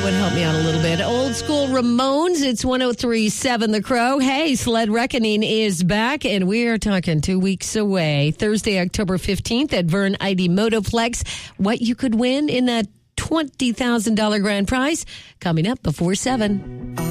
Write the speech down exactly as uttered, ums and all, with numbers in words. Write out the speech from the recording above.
would help me out a little bit. Old school Ramones, it's one oh three point seven The Crow. Hey, Sled Reckoning is back, and we are talking two weeks away. Thursday, October fifteenth at Vern I D Motoplex. What you could win in that twenty thousand dollars grand prize coming up before seven.